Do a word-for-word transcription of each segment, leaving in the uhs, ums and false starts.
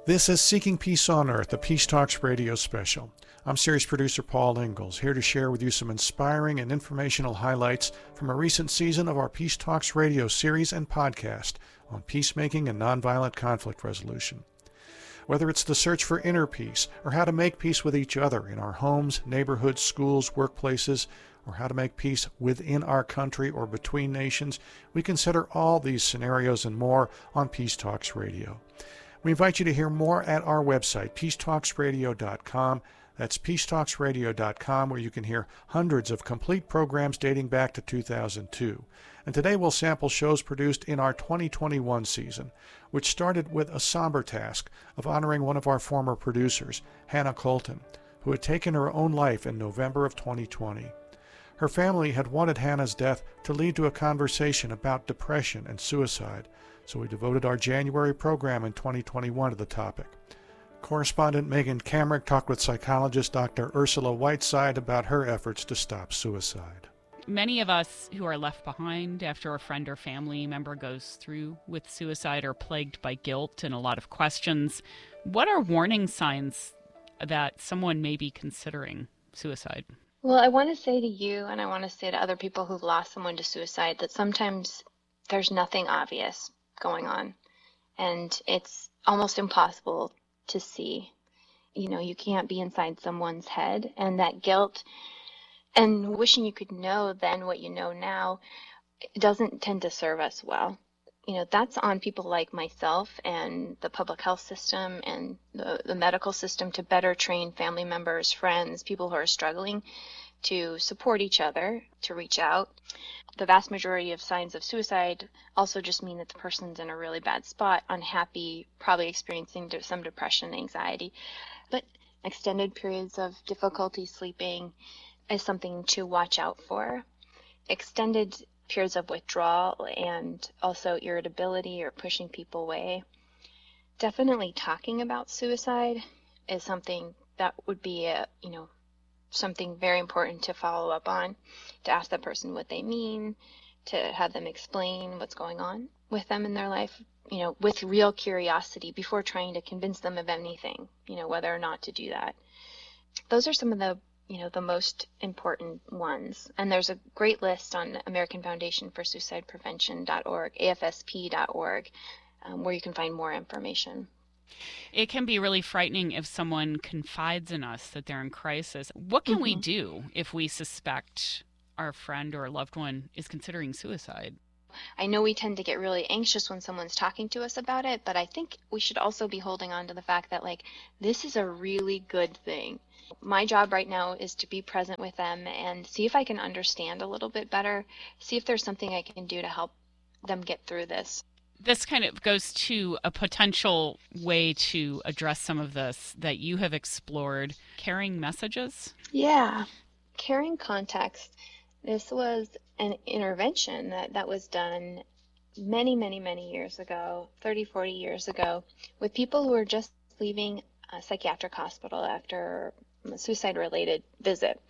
This is Seeking Peace on Earth, a Peace Talks radio special. I'm series producer Paul Ingalls, here to share with you some inspiring and informational highlights from a recent season of our Peace Talks radio series and podcast on peacemaking and nonviolent conflict resolution. Whether it's the search for inner peace, or how to make peace with each other in our homes, neighborhoods, schools, workplaces, or how to make peace within our country or between nations, we consider all these scenarios and more on Peace Talks Radio. We invite you to hear more at our website, peace talks radio dot com. That's peace talks radio dot com, where you can hear hundreds of complete programs dating back to two thousand two. And today we'll sample shows produced in our twenty twenty-one season, which started with a somber task of honoring one of our former producers, Hannah Colton, who had taken her own life in November of twenty twenty. Her family had wanted Hannah's death to lead to a conversation about depression and suicide, so we devoted our January program in twenty twenty-one to the topic. Correspondent Megan Kamerick talked with psychologist Doctor Ursula Whiteside about her efforts to stop suicide. Many of us who are left behind after a friend or family member goes through with suicide are plagued by guilt and a lot of questions. What are warning signs that someone may be considering suicide? Well, I want to say to you, and I want to say to other people who've lost someone to suicide, that sometimes there's nothing obvious going on, and it's almost impossible to see. You know, you can't be inside someone's head, and that guilt and wishing you could know then what you know now doesn't tend to serve us well. You know, that's on people like myself and the public health system and the, the medical system to better train family members, friends, people who are struggling, to support each other, to reach out. The vast majority of signs of suicide also just mean that the person's in a really bad spot, unhappy, probably experiencing some depression, anxiety. But extended periods of difficulty sleeping is something to watch out for. Extended periods of withdrawal and also irritability or pushing people away. Definitely talking about suicide is something that would be a, you know, something very important to follow up on, to ask that person what they mean, to have them explain what's going on with them in their life, you know, with real curiosity before trying to convince them of anything, you know, whether or not to do that. Those are some of the, you know, the most important ones. And there's a great list on American Foundation for Suicide Prevention dot org, A F S P dot org, um, where you can find more information. It can be really frightening if someone confides in us that they're in crisis. What can mm-hmm. we do if we suspect our friend or loved one is considering suicide? I know we tend to get really anxious when someone's talking to us about it, but I think we should also be holding on to the fact that, like, this is a really good thing. My job right now is to be present with them and see if I can understand a little bit better, see if there's something I can do to help them get through this. This kind of goes to a potential way to address some of this that you have explored, carrying messages. Yeah, carrying context. This was an intervention that, that was done many, many, many years ago, thirty, forty years ago, with people who were just leaving a psychiatric hospital after a suicide-related visit.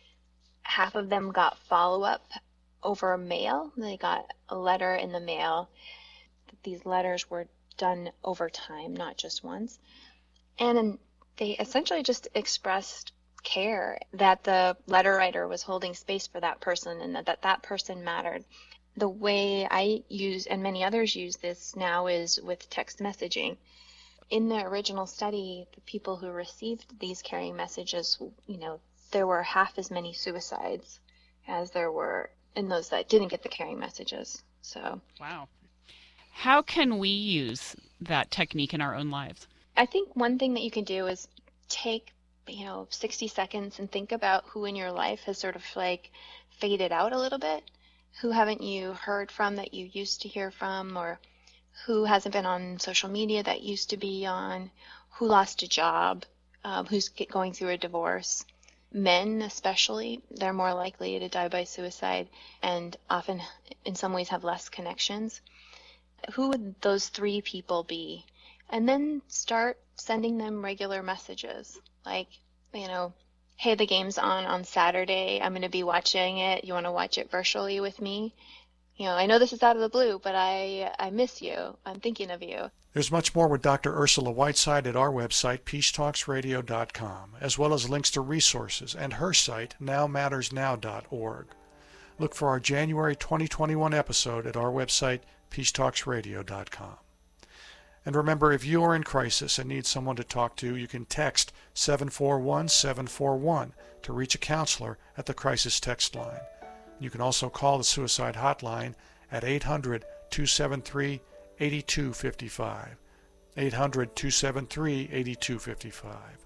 Half of them got follow-up over mail. They got a letter in the mail. These letters were done over time, not just once. And they essentially just expressed care, that the letter writer was holding space for that person and that that, that person mattered. The way I use, and many others use this now, is with text messaging. In the original study, the people who received these carrying messages, you know, there were half as many suicides as there were in those that didn't get the carrying messages. So, wow. How can we use that technique in our own lives? I think one thing that you can do is take, you know, sixty seconds and think about who in your life has sort of like faded out a little bit. Who haven't you heard from that you used to hear from, or who hasn't been on social media that used to be on, who lost a job, um, who's going through a divorce. Men especially, they're more likely to die by suicide and often in some ways have less connections. Who would those three people be? And then start sending them regular messages like, you know, hey, the game's on on Saturday. I'm going to be watching it. You want to watch it virtually with me? You know, I know this is out of the blue, but I, I miss you. I'm thinking of you. There's much more with Doctor Ursula Whiteside at our website, peace talks radio dot com, as well as links to resources and her site, now matters now dot org. Look for our January twenty twenty-one episode at our website, peace talks radio dot com. And remember, if you are in crisis and need someone to talk to, you can text seven four one seven four one to reach a counselor at the crisis text line. You can also call the suicide hotline at eight hundred two seven three eight two five five. eight hundred two seven three eight two five five.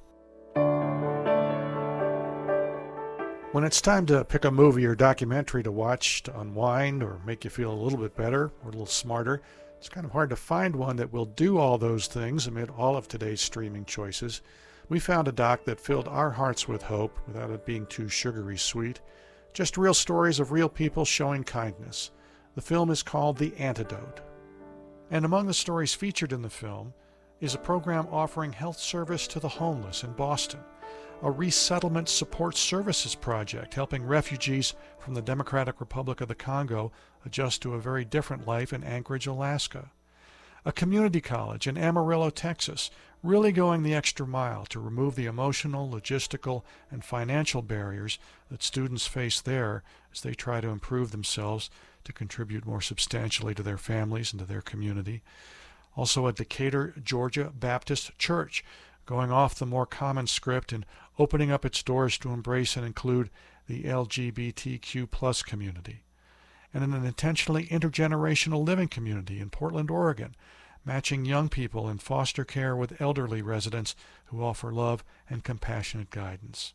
When it's time to pick a movie or documentary to watch to unwind or make you feel a little bit better or a little smarter, it's kind of hard to find one that will do all those things amid all of today's streaming choices. We found a doc that filled our hearts with hope without it being too sugary sweet. Just real stories of real people showing kindness. The film is called The Antidote. And among the stories featured in the film is a program offering health service to the homeless in Boston, a resettlement support services project helping refugees from the Democratic Republic of the Congo adjust to a very different life in Anchorage, Alaska, a community college in Amarillo, Texas, really going the extra mile to remove the emotional, logistical, and financial barriers that students face there as they try to improve themselves to contribute more substantially to their families and to their community. Also a Decatur, Georgia Baptist Church, going off the more common script and opening up its doors to embrace and include the L G B T Q plus community. And in an intentionally intergenerational living community in Portland, Oregon, matching young people in foster care with elderly residents who offer love and compassionate guidance.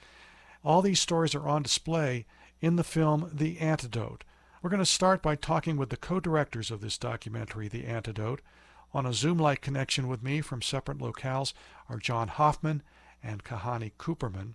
All these stories are on display in the film The Antidote. We're going to start by talking with the co-directors of this documentary, The Antidote. On a Zoom-like connection with me from separate locales are John Hoffman and Kahani Cooperman.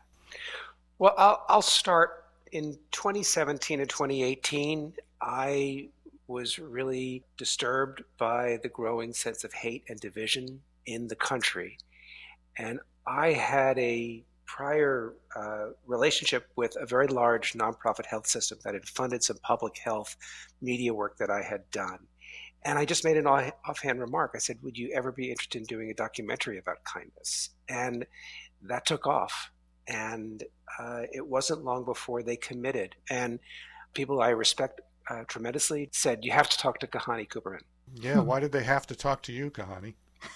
Well, I'll, I'll start. In twenty seventeen and twenty eighteen, I was really disturbed by the growing sense of hate and division in the country. And I had a prior uh, relationship with a very large nonprofit health system that had funded some public health media work that I had done. And I just made an offhand remark. I said, would you ever be interested in doing a documentary about kindness? And that took off. And uh, it wasn't long before they committed. And people I respect uh, tremendously said, you have to talk to Kahani Cooperman. Yeah, why did they have to talk to you, Kahani?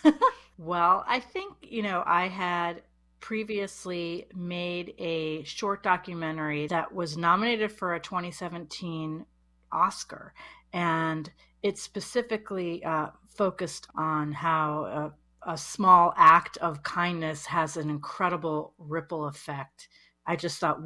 Well, I think, you know, I had previously made a short documentary that was nominated for a twenty seventeen Oscar. And it specifically uh, focused on how a, a small act of kindness has an incredible ripple effect. I just thought,